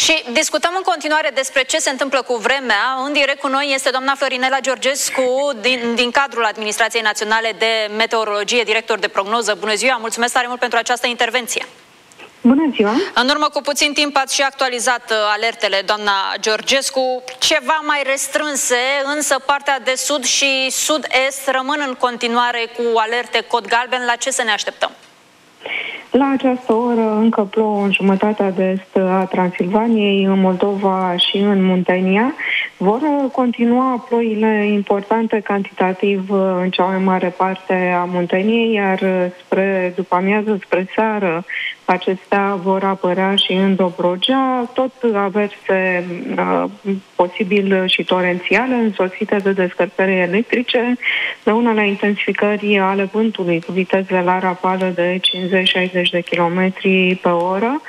Și discutăm în continuare despre ce se întâmplă cu vremea. În direct cu noi este doamna Florinela Georgescu din cadrul Administrației Naționale de Meteorologie, director de prognoză. Bună ziua, mulțumesc tare mult pentru această intervenție. Bună ziua! În urmă cu puțin timp ați și actualizat alertele, doamna Georgescu, ceva mai restrânse, însă partea de sud și sud-est rămân în continuare cu alerte cod galben. La ce să ne așteptăm? La această oră încă plouă în jumătatea de est a Transilvaniei, în Moldova și în Muntenia. Vor continua ploile importante cantitativ în cea mai mare parte a Munteniei, iar spre după amiază, spre seară, acestea vor apărea și în Dobrogea, tot averse posibil și torențiale, însoțite de descărcări electrice, de unele intensificări ale vântului cu viteze la rafală de 50-60 de km pe oră.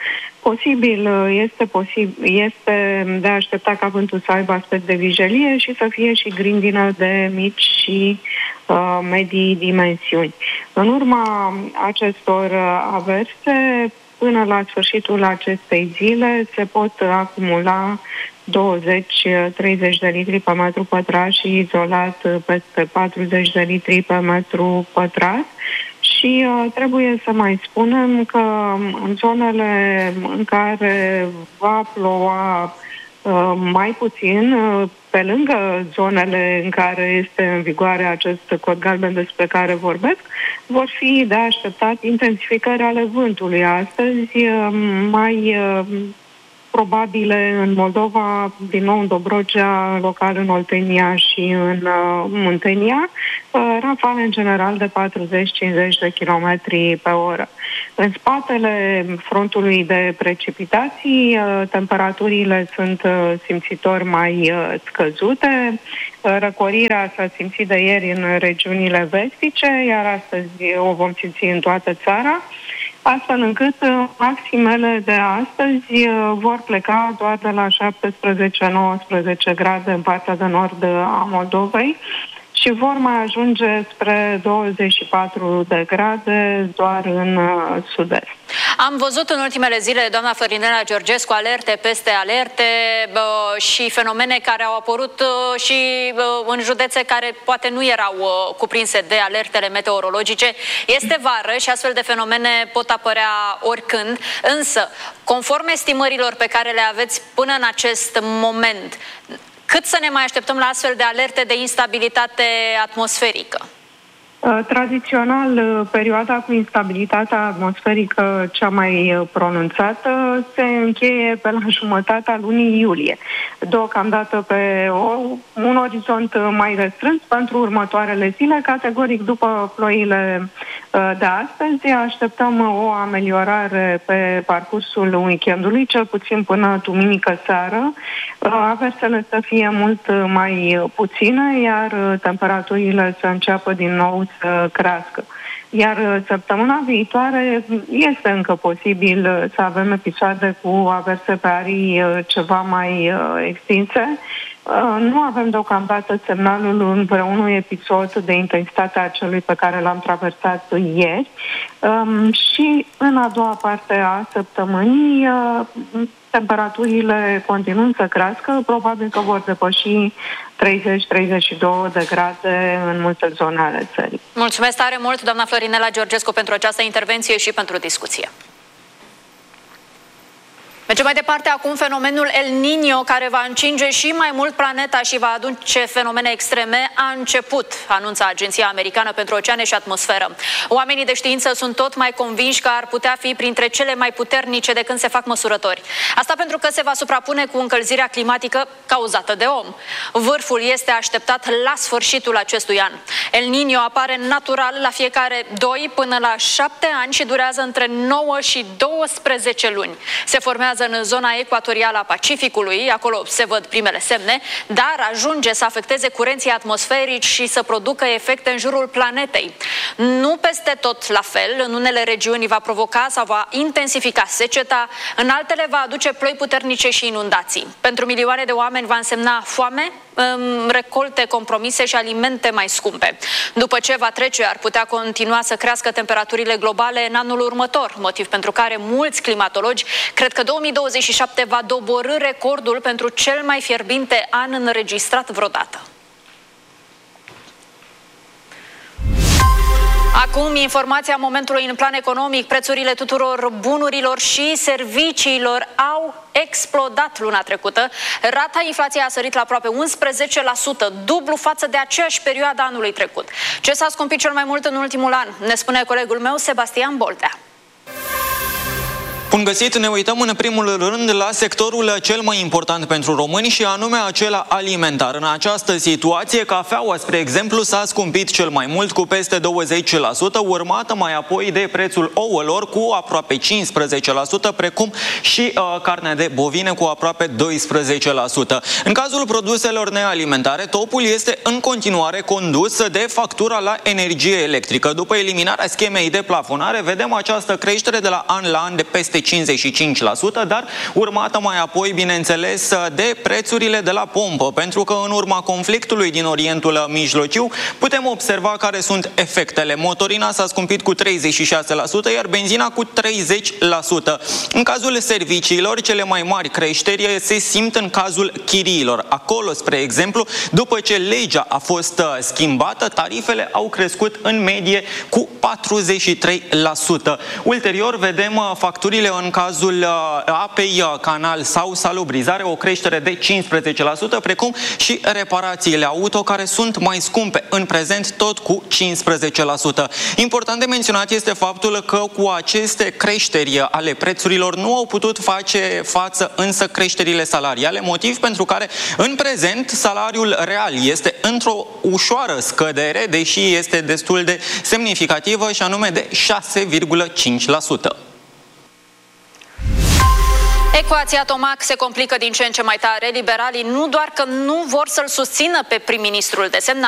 Este de aștepta ca vântul să aibă aspect de vijelie și să fie și grindină de mici și medii dimensiuni. În urma acestor averse, până la sfârșitul acestei zile se pot acumula 20-30 de litri pe metru pătrat și izolat peste 40 de litri pe metru pătrat. Și trebuie să mai spunem că în zonele în care va ploua mai puțin, pe lângă zonele în care este în vigoare acest cod galben despre care vorbesc, vor fi de așteptat intensificări ale vântului astăzi, mai probabile în Moldova, din nou în Dobrogea, local în Oltenia și în Muntenia, rafale în general de 40-50 de km pe oră. În spatele frontului de precipitații, temperaturile sunt simțitor mai scăzute. Răcorirea s-a simțit de ieri în regiunile vestice, iar astăzi o vom simți în toată țara, astfel încât maximele de astăzi vor pleca doar de la 17-19 grade în partea de nord a Moldovei și vor mai ajunge spre 24 de grade doar în sud-est. Am văzut în ultimele zile, doamna Florinela Georgescu, alerte peste alerte și fenomene care au apărut și în județe care poate nu erau cuprinse de alertele meteorologice. Este vară și astfel de fenomene pot apărea oricând, însă, conform estimărilor pe care le aveți până în acest moment, cât să ne mai așteptăm la astfel de alerte de instabilitate atmosferică? Tradițional, perioada cu instabilitatea atmosferică cea mai pronunțată se încheie pe la jumătatea lunii iulie. Deocamdată pe un orizont mai restrâns pentru următoarele zile, categoric după ploile de astăzi. Așteptăm o ameliorare pe parcursul weekendului, cel puțin până duminică seară. Aversele să fie mult mai puține, iar temperaturile să înceapă din nou să crească. Iar săptămâna viitoare este încă posibil să avem episoade cu averse pe arii ceva mai extinse. Nu avem deocamdată semnalul unui episod de intensitate a celui pe care l-am traversat ieri. Și în a doua parte a săptămânii, temperaturile continuând să crească, probabil că vor depăși 30-32 de grade în multe zone ale țării. Mulțumesc tare mult, doamna Florinela Georgescu, pentru această intervenție și pentru discuție. Mergem mai departe acum fenomenul El Niño, care va încinge și mai mult planeta și va aduce fenomene extreme. A început, anunța Agenția Americană pentru Oceane și Atmosferă. Oamenii de știință sunt tot mai convinși că ar putea fi printre cele mai puternice de când se fac măsurători. Asta pentru că se va suprapune cu încălzirea climatică cauzată de om. Vârful este așteptat la sfârșitul acestui an. El Niño apare natural la fiecare 2 până la 7 ani și durează între 9 și 12 luni. Se formează în zona ecuatorială a Pacificului, acolo se văd primele semne, dar ajunge să afecteze curenții atmosferici și să producă efecte în jurul planetei. Nu peste tot la fel, în unele regiuni va provoca sau va intensifica seceta, în altele va aduce ploi puternice și inundații. Pentru milioane de oameni va însemna foame, recolte compromise și alimente mai scumpe. După ce va trece, ar putea continua să crească temperaturile globale în anul următor, motiv pentru care mulți climatologi cred că 2027 va doborî recordul pentru cel mai fierbinte an înregistrat vreodată. Acum, informația momentului în plan economic. Prețurile tuturor bunurilor și serviciilor au explodat luna trecută. Rata inflației a sărit la aproape 11%, dublu față de aceeași perioadă anului trecut. Ce s-a scumpit cel mai mult în ultimul an? Ne spune colegul meu, Sebastian Boltea. Bun găsit, ne uităm în primul rând la sectorul cel mai important pentru români și anume acela alimentar. În această situație, cafeaua, spre exemplu, s-a scumpit cel mai mult cu peste 20%, urmată mai apoi de prețul ouălor cu aproape 15%, precum și carnea de bovine cu aproape 12%. În cazul produselor nealimentare, topul este în continuare condus de factura la energie electrică. După eliminarea schemei de plafonare, vedem această creștere de la an de peste 55%, dar urmată mai apoi, bineînțeles, de prețurile de la pompă, pentru că în urma conflictului din Orientul Mijlociu putem observa care sunt efectele. Motorina s-a scumpit cu 36%, iar benzina cu 30%. În cazul serviciilor, cele mai mari creșteri se simt în cazul chiriilor. Acolo, spre exemplu, după ce legea a fost schimbată, tarifele au crescut în medie cu 43%. Ulterior, vedem facturile în cazul apei, canal sau salubrizare, o creștere de 15%, precum și reparațiile auto, care sunt mai scumpe în prezent, tot cu 15%. Important de menționat este faptul că cu aceste creșteri ale prețurilor nu au putut face față însă creșterile salariale, motiv pentru care în prezent salariul real este într-o ușoară scădere, deși este destul de semnificativă, și anume de 6,5%. Ecuația Tomac se complică din ce în ce mai tare. Liberalii nu doar că nu vor să-l susțină pe prim-ministrul desemnat,